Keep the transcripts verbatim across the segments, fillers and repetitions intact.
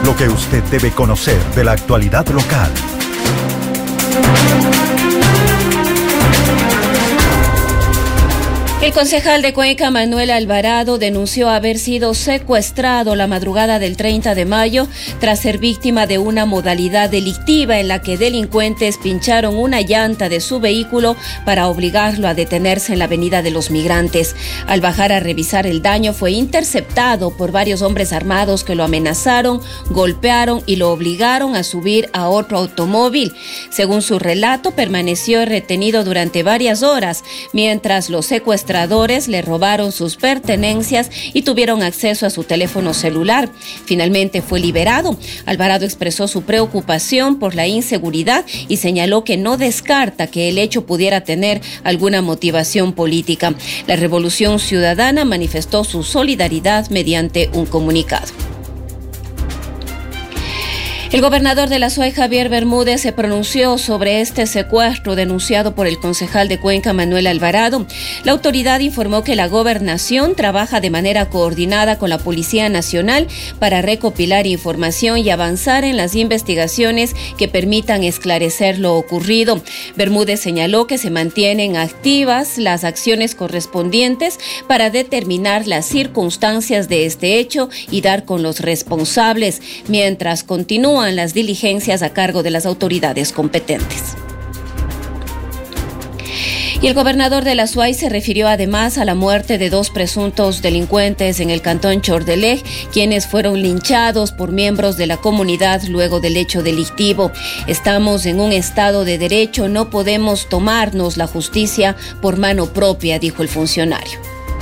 lo que usted debe conocer de la actualidad local. El concejal de Cuenca, Manuel Alvarado, denunció haber sido secuestrado la madrugada del treinta de mayo tras ser víctima de una modalidad delictiva en la que delincuentes pincharon una llanta de su vehículo para obligarlo a detenerse en la Avenida de los Migrantes. Al bajar a revisar el daño, fue interceptado por varios hombres armados que lo amenazaron, golpearon y lo obligaron a subir a otro automóvil. Según su relato, permaneció retenido durante varias horas mientras los secuestradores le robaron sus pertenencias y tuvieron acceso a su teléfono celular. Finalmente fue liberado. Alvarado expresó su preocupación por la inseguridad y señaló que no descarta que el hecho pudiera tener alguna motivación política. La Revolución Ciudadana manifestó su solidaridad mediante un comunicado. El gobernador de la Suay, Javier Bermúdez, se pronunció sobre este secuestro denunciado por el concejal de Cuenca, Manuel Alvarado. La autoridad informó que la gobernación trabaja de manera coordinada con la Policía Nacional para recopilar información y avanzar en las investigaciones que permitan esclarecer lo ocurrido. Bermúdez señaló que se mantienen activas las acciones correspondientes para determinar las circunstancias de este hecho y dar con los responsables, mientras continúa las diligencias a cargo de las autoridades competentes. Y el gobernador de la Suay se refirió además a la muerte de dos presuntos delincuentes en el cantón Chordelej, quienes fueron linchados por miembros de la comunidad luego del hecho delictivo. Estamos en un estado de derecho, no podemos tomarnos la justicia por mano propia, dijo el funcionario.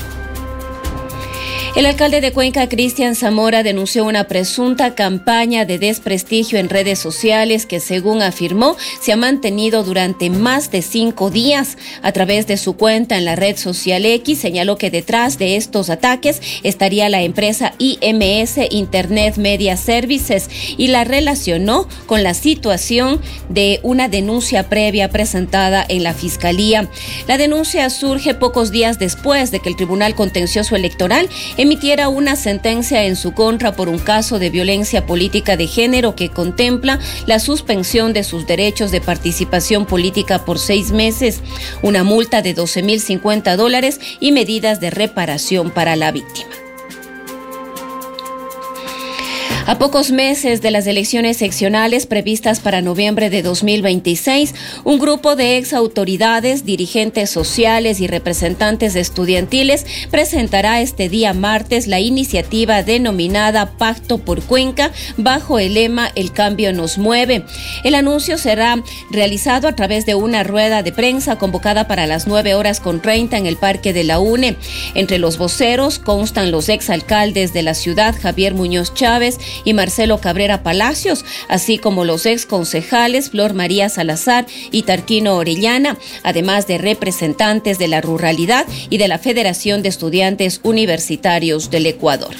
El alcalde de Cuenca, Cristian Zamora, denunció una presunta campaña de desprestigio en redes sociales que, según afirmó, se ha mantenido durante más de cinco días. A través de su cuenta en la red social X, señaló que detrás de estos ataques estaría la empresa I M S Internet Media Services y la relacionó con la situación de una denuncia previa presentada en la Fiscalía. La denuncia surge pocos días después de que el Tribunal Contencioso Electoral emitiera una sentencia en su contra por un caso de violencia política de género que contempla la suspensión de sus derechos de participación política por seis meses, una multa de doce mil cincuenta dólares y medidas de reparación para la víctima. A pocos meses de las elecciones seccionales previstas para noviembre de dos mil veintiséis, un grupo de exautoridades, dirigentes sociales y representantes estudiantiles presentará este día martes la iniciativa denominada Pacto por Cuenca bajo el lema El cambio nos mueve. El anuncio será realizado a través de una rueda de prensa convocada para las nueve horas con treinta en el Parque de la UNE. Entre los voceros constan los exalcaldes de la ciudad, Javier Muñoz Chávez y Marcelo Cabrera Palacios, así como los exconcejales Flor María Salazar y Tarquino Orellana, además de representantes de la ruralidad y de la Federación de Estudiantes Universitarios del Ecuador.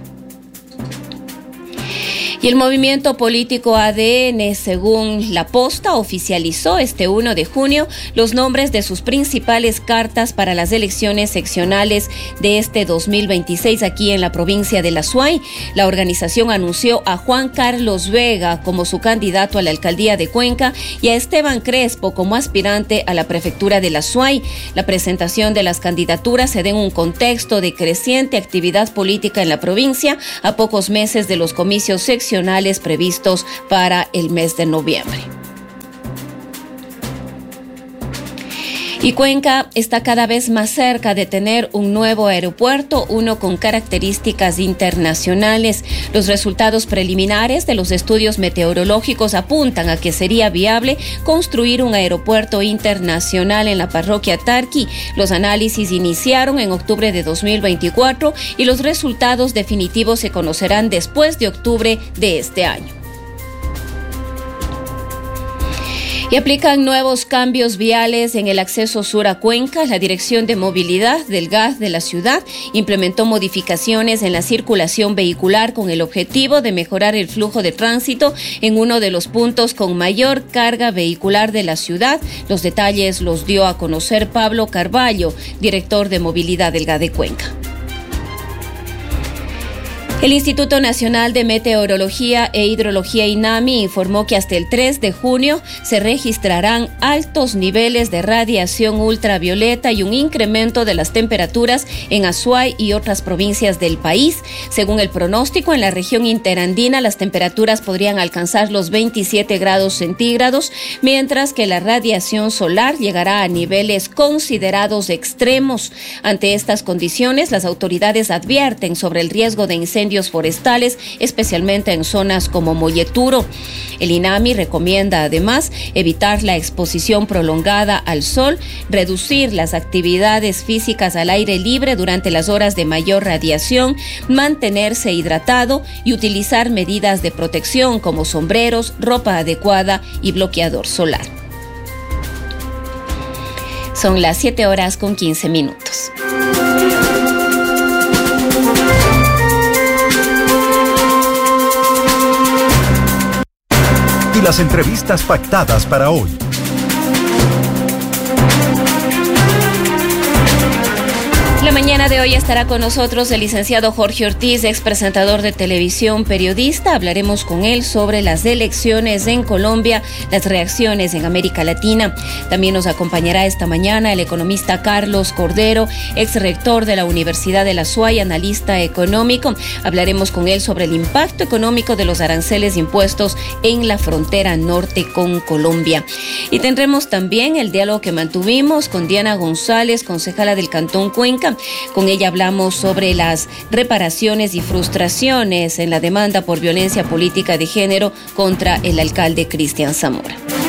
Y el movimiento político A D N, según La Posta, oficializó este primero de junio los nombres de sus principales cartas para las elecciones seccionales de este dos mil veintiséis aquí en la provincia de La Suay. La organización anunció a Juan Carlos Vega como su candidato a la alcaldía de Cuenca y a Esteban Crespo como aspirante a la prefectura de La Suay. La presentación de las candidaturas se da en un contexto de creciente actividad política en la provincia a pocos meses de los comicios seccionales previstos para el mes de noviembre. Y Cuenca está cada vez más cerca de tener un nuevo aeropuerto, uno con características internacionales. Los resultados preliminares de los estudios meteorológicos apuntan a que sería viable construir un aeropuerto internacional en la parroquia Tarqui. Los análisis iniciaron en octubre de dos mil veinticuatro y los resultados definitivos se conocerán después de octubre de este año. Y aplican nuevos cambios viales en el acceso sur a Cuenca. La Dirección de Movilidad del G A S de la ciudad implementó modificaciones en la circulación vehicular con el objetivo de mejorar el flujo de tránsito en uno de los puntos con mayor carga vehicular de la ciudad. Los detalles los dio a conocer Pablo Carballo, director de Movilidad del G A S de Cuenca. El Instituto Nacional de Meteorología e Hidrología INAMI informó que hasta el tres de junio se registrarán altos niveles de radiación ultravioleta y un incremento de las temperaturas en Azuay y otras provincias del país. Según el pronóstico, en la región interandina las temperaturas podrían alcanzar los veintisiete grados centígrados, mientras que la radiación solar llegará a niveles considerados extremos. Ante estas condiciones, las autoridades advierten sobre el riesgo de incendios forestales, especialmente en zonas como Molleturo. El INAMI recomienda además evitar la exposición prolongada al sol, reducir las actividades físicas al aire libre durante las horas de mayor radiación, mantenerse hidratado y utilizar medidas de protección como sombreros, ropa adecuada y bloqueador solar. Son las siete horas con quince minutos. Y las entrevistas pactadas para hoy. La mañana de hoy estará con nosotros el licenciado Jorge Ortiz, ex presentador de televisión, periodista. Hablaremos con él sobre las elecciones en Colombia, las reacciones en América Latina. También nos acompañará esta mañana el economista Carlos Cordero, ex rector de la Universidad de la Azuay, analista económico. Hablaremos con él sobre el impacto económico de los aranceles impuestos en la frontera norte con Colombia. Y tendremos también el diálogo que mantuvimos con Diana González, concejala del Cantón Cuenca. Con ella hablamos sobre las reparaciones y frustraciones en la demanda por violencia política de género contra el alcalde Cristian Zamora.